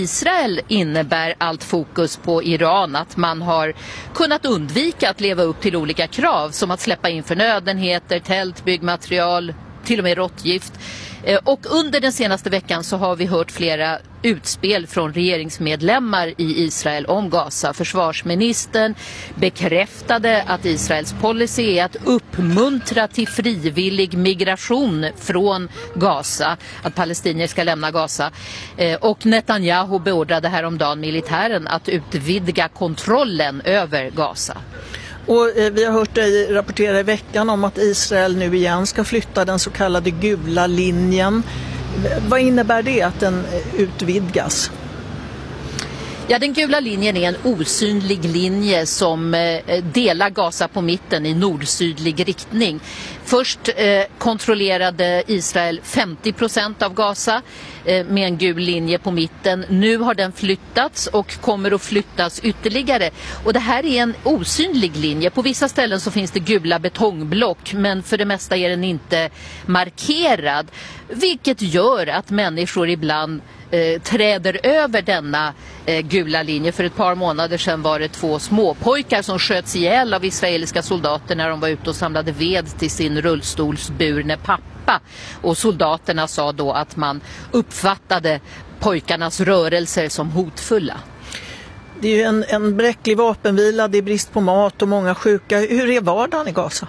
Israel innebär allt fokus på Iran att man har kunnat undvika att leva upp till olika krav som att släppa in förnödenheter, tält, byggmaterial, till och med råttgift. Och under den senaste veckan så har vi hört flera utspel från regeringsmedlemmar i Israel om Gaza. Försvarsministern bekräftade att Israels policy är att uppmuntra till frivillig migration från Gaza, att palestinier ska lämna Gaza. Och Netanyahu beordrade häromdagen militären att utvidga kontrollen över Gaza. Och vi har hört dig rapportera i veckan om att Israel nu igen ska flytta den så kallade gula linjen. Vad innebär det att den utvidgas? Ja, den gula linjen är en osynlig linje som delar Gaza på mitten i nord-sydlig riktning. Först kontrollerade Israel 50% av Gaza med en gul linje på mitten. Nu har den flyttats och kommer att flyttas ytterligare. Och det här är en osynlig linje. På vissa ställen så finns det gula betongblock, men för det mesta är den inte markerad. Vilket gör att människor ibland träder över denna gula linje. För ett par månader sedan var det 2 småpojkar som sköts ihjäl av israeliska soldater när de var ute och samlade ved till sin rullstolsburne pappa. Och soldaterna sa då att man uppfattade pojkarnas rörelser som hotfulla. Det är ju en bräcklig vapenvila, det är brist på mat och många sjuka. Hur är vardagen i Gaza?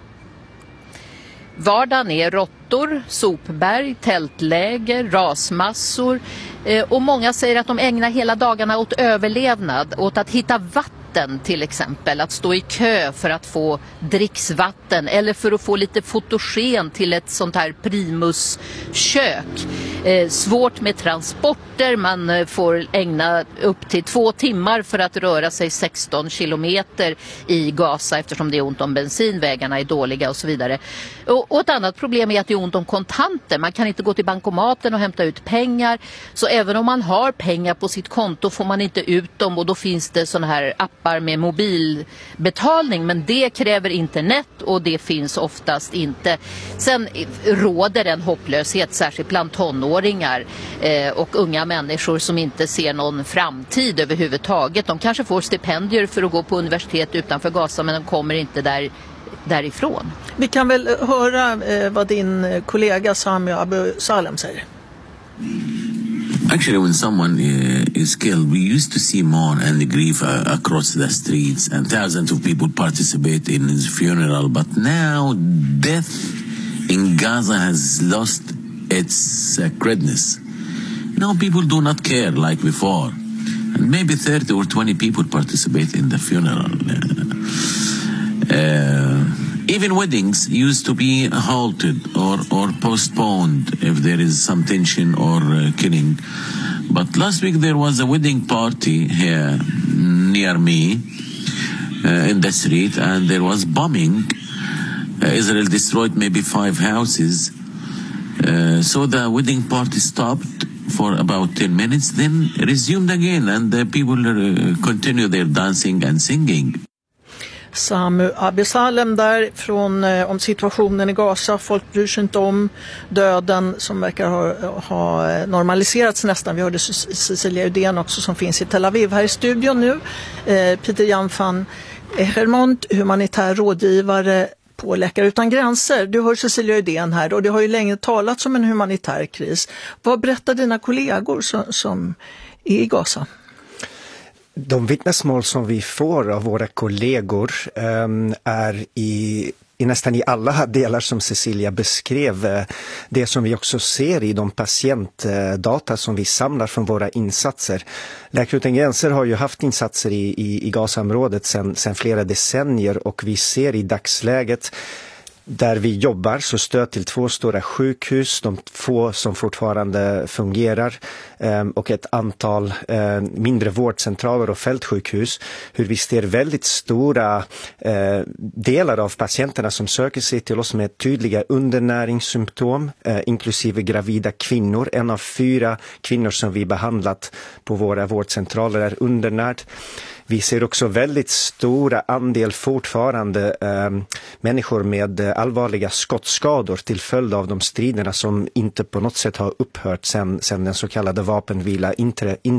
Vardagen är råttor, sopberg, tältläger, rasmassor och många säger att de ägnar hela dagarna åt överlevnad, åt att hitta vatten till exempel, att stå i kö för att få dricksvatten eller för att få lite fotogen till ett sånt här primuskök. Svårt med transporter, man får ägna upp till 2 timmar för att röra sig 16 kilometer i Gaza eftersom det är ont om bensin, vägarna är dåliga och så vidare. Och ett annat problem är att det är ont om kontanter, man kan inte gå till bankomaten och hämta ut pengar, så även om man har pengar på sitt konto får man inte ut dem och då finns det såna här appar med mobilbetalning, men det kräver internet och det finns oftast inte. Sen råder en hopplöshet särskilt bland tonåringar och unga människor som inte ser någon framtid överhuvudtaget. De kanske får stipendier för att gå på universitet utanför Gaza, men de kommer inte därifrån. Vi kan väl höra vad din kollega Sami Abu Salem säger. Actually, when someone is killed, we used to see mourn and grief across the streets, and thousands of people participate in his funeral. But now, death in Gaza has lost its sacredness. Now people do not care like before. And maybe 30 or 20 people participate in the funeral. Even weddings used to be halted or postponed if there is some tension or killing. But last week there was a wedding party here near me in the street, and there was bombing. Israel destroyed maybe 5 houses. So the wedding party stopped for about 10 minutes, then resumed again, and the people continue their dancing and singing. Sami Abu Salem där om situationen i Gaza. Folk bryr sig inte om döden som verkar ha normaliserats nästan. Vi hörde Cecilia Uddén också som finns i Tel Aviv. Här i studion nu Peter Jan van Eggermont, humanitär rådgivare på Läkare utan gränser. Du hör Cecilia Uddén här och det har ju länge talats om en humanitär kris. Vad berättar dina kollegor som är i Gaza? De vittnesmål som vi får av våra kollegor är i nästan i alla delar som Cecilia beskrev, det som vi också ser i de patientdata som vi samlar från våra insatser. Läkare utan gränser har ju haft insatser i Gazaområdet sedan flera decennier, och vi ser i dagsläget där vi jobbar så stöd till 2 stora sjukhus, de 2 som fortfarande fungerar, och ett antal mindre vårdcentraler och fältsjukhus, hur vi ser väldigt stora delar av patienterna som söker sig till oss med tydliga undernäringssymptom, inklusive gravida kvinnor. 1 av 4 kvinnor som vi behandlat på våra vårdcentraler är undernärd. Vi ser också väldigt stora andel fortfarande människor med allvarliga skottskador till följd av de striderna som inte på något sätt har upphört sedan den så kallade vapenvila